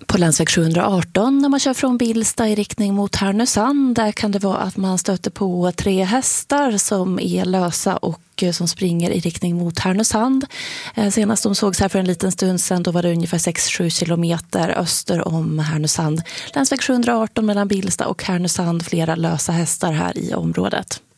På länsväg 718 när man kör från Bilsta i riktning mot Härnösand, där kan det vara att man stöter på 3 hästar som är lösa och som springer i riktning mot Härnösand. Senast de sågs här för en liten stund sedan, då var det ungefär 6-7 kilometer öster om Härnösand. Länsväg 718 mellan Bilsta och Härnösand, flera lösa hästar här i området.